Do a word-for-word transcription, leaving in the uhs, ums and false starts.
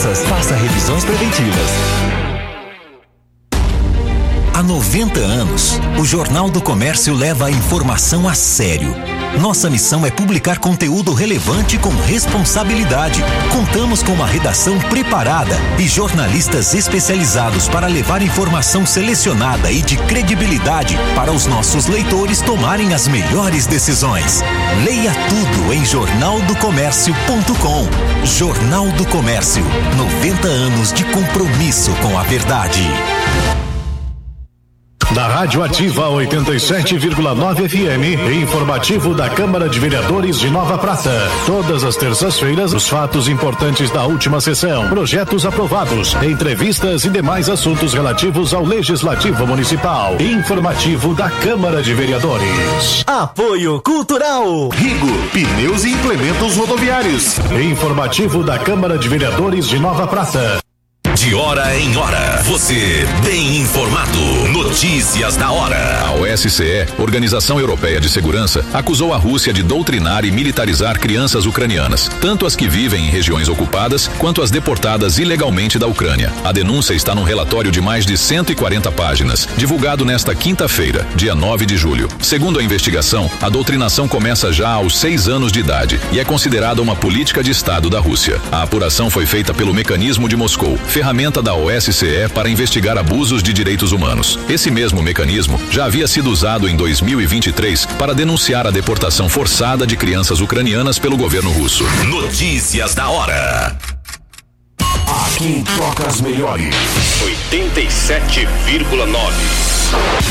crianças. Faça revisões preventivas. Há noventa anos, o Jornal do Comércio leva a informação a sério. Nossa missão é publicar conteúdo relevante com responsabilidade. Contamos com uma redação preparada e jornalistas especializados para levar informação selecionada e de credibilidade para os nossos leitores tomarem as melhores decisões. Leia tudo em jornal do comércio ponto com. Jornal do Comércio, noventa anos de compromisso com a verdade. Na Rádio Ativa oitenta e sete vírgula nove F M, informativo da Câmara de Vereadores de Nova Prata. Todas as terças-feiras, os fatos importantes da última sessão, projetos aprovados, entrevistas e demais assuntos relativos ao Legislativo Municipal. Informativo da Câmara de Vereadores. Apoio Cultural. Rigo, pneus e implementos rodoviários. Informativo da Câmara de Vereadores de Nova Prata. De hora em hora, você bem informado. Notícias da hora. A O S C E, Organização Europeia de Segurança, acusou a Rússia de doutrinar e militarizar crianças ucranianas, tanto as que vivem em regiões ocupadas, quanto as deportadas ilegalmente da Ucrânia. A denúncia está num relatório de mais de cento e quarenta páginas, divulgado nesta quinta-feira, dia nove de julho. Segundo a investigação, a doutrinação começa já aos seis anos de idade e é considerada uma política de Estado da Rússia. A apuração foi feita pelo Mecanismo de Moscou, ferramenta da O S C E para investigar abusos de direitos humanos. Esse mesmo mecanismo já havia sido usado em dois mil e vinte e três para denunciar a deportação forçada de crianças ucranianas pelo governo russo. Notícias da hora. Aqui toca as melhores. oitenta e sete vírgula nove.